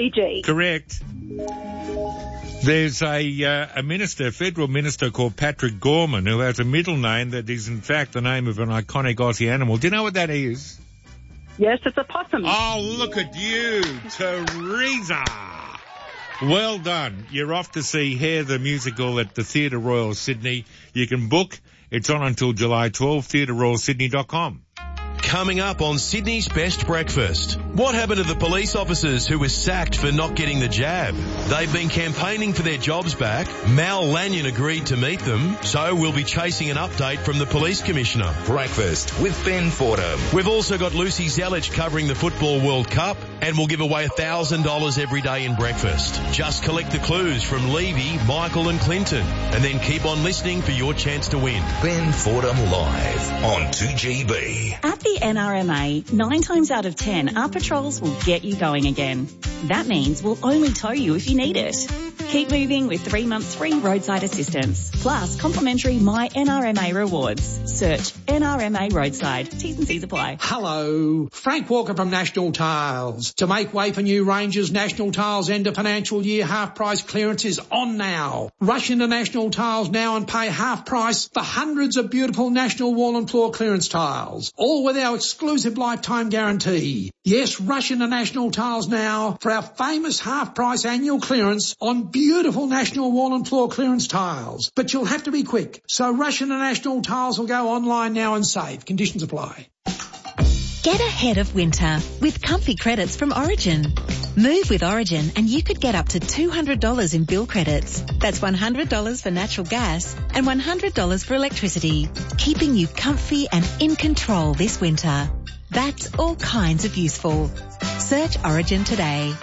Fiji. Correct. There's a minister, federal minister called Patrick Gorman, who has a middle name that is in fact the name of an iconic Aussie animal. Do you know what that is? Yes, it's a possum. Oh, look at you, Teresa. Well done. You're off to see Hair the Musical at the Theatre Royal Sydney. You can book. It's on until July 12, theatreroyalsydney.com. Coming up on Sydney's Best Breakfast. What happened to the police officers who were sacked for not getting the jab? They've been campaigning for their jobs back. Mal Lanyon agreed to meet them, so we'll be chasing an update from the police commissioner. Breakfast with Ben Fordham. We've also got Lucy Zelich covering the Football World Cup, and we'll give away $1,000 every day in breakfast. Just collect the clues from Levy, Michael and Clinton, and then keep on listening for your chance to win. Ben Fordham live on 2GB. At the NRMA, 9 times out of 10, our patrols will get you going again. That means we'll only tow you if you need it. Keep moving with 3 months free roadside assistance, plus complimentary My NRMA rewards. Search NRMA Roadside. T's and C's apply. Hello, Frank Walker from National Tiles. To make way for new ranges, National Tiles end of financial year half price clearance is on now. Rush into National Tiles now and pay half price for hundreds of beautiful National Wall and Floor clearance tiles, all with our exclusive lifetime guarantee. Yes, rush into National Tiles now for our famous half price annual clearance on beautiful National Wall and Floor clearance tiles. But you'll have to be quick, so rush into National Tiles or go online now and save. Conditions apply. Get ahead of winter with comfy credits from Origin. Move with Origin and you could get up to $200 in bill credits. That's $100 for natural gas and $100 for electricity, keeping you comfy and in control this winter. That's all kinds of useful. Search Origin today.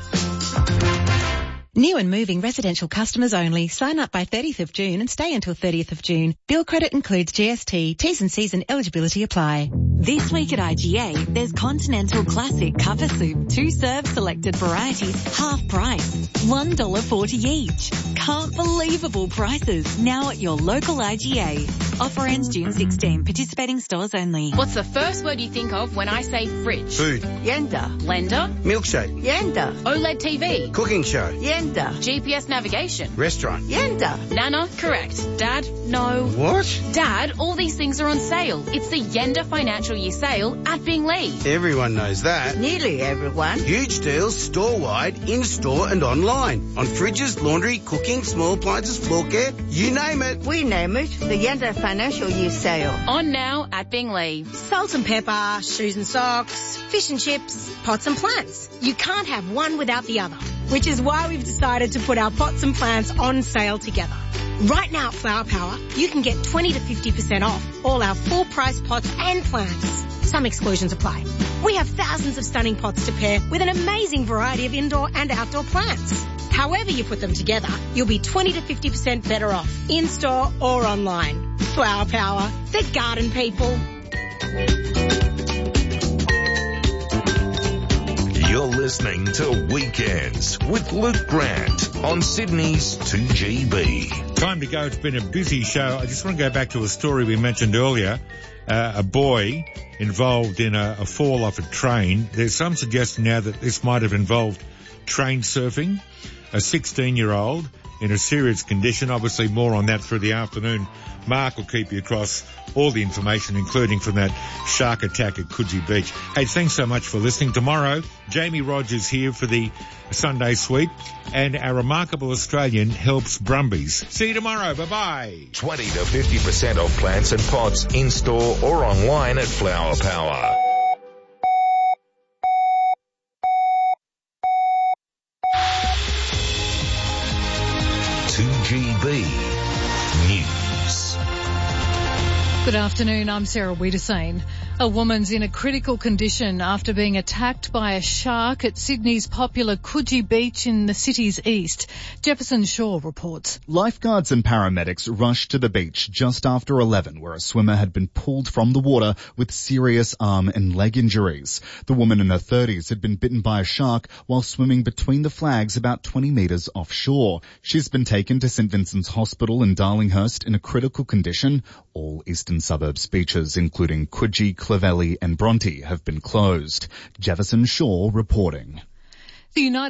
New and moving residential customers only. Sign up by 30th of June and stay until 30th of June. Bill credit includes GST. T's and C's and eligibility apply. This week at IGA, there's Continental Classic Cover Soup, 2 serve selected varieties, half price, $1.40 each. Can't believable prices now at your local IGA. Offer ends June 16. Participating stores only. What's the first word you think of when I say fridge? Food. Yenda. Blender. Milkshake. Yenda. OLED TV. Cooking show. Yenda. GPS navigation. Restaurant. Yenda. Nana, correct. Dad, no. What? Dad, all these things are on sale. It's the Yenda Financial Year Sale at Binglee. Everyone knows that. Nearly everyone. Huge deals store-wide, in-store and online. On fridges, laundry, cooking, small appliances, floor care, you name it. We name it the Yenda Financial Year Sale. On now at Binglee. Salt and pepper, shoes and socks, fish and chips, pots and plants. You can't have one without the other, which is why we've decided to put our pots and plants on sale together. Right now at Flower Power, you can get 20 to 50% off all our full price pots and plants. Some exclusions apply. We have thousands of stunning pots to pair with an amazing variety of indoor and outdoor plants. However you put them together, you'll be 20 to 50% better off, in-store or online. Flower Power, the garden people. You're listening to Weekends with Luke Grant on Sydney's 2GB. Time to go. It's been a busy show. I just want to go back to a story we mentioned earlier. A boy involved in a fall off a train. There's some suggestion now that this might have involved train surfing. A 16-year-old in a serious condition. Obviously more on that through the afternoon. Mark will keep you across all the information, including from that shark attack at Coogee Beach. Hey, thanks so much for listening. Tomorrow, Jamie Rogers here for the Sunday Suite, and our remarkable Australian helps Brumbies. See you tomorrow. Bye-bye. 20 to 50% off plants and pots in-store or online at Flower Power. News. Good afternoon, I'm Sarah Wiedersane. A woman's in a critical condition after being attacked by a shark at Sydney's popular Coogee Beach in the city's east. Jefferson Shaw reports. Lifeguards and paramedics rushed to the beach just after 11, where a swimmer had been pulled from the water with serious arm and leg injuries. The woman in her 30s had been bitten by a shark while swimming between the flags about 20 metres offshore. She's been taken to St Vincent's Hospital in Darlinghurst in a critical condition. All eastern suburbs beaches, including Coogee, Clovelly and Bronte, have been closed. Jefferson Shaw reporting. The United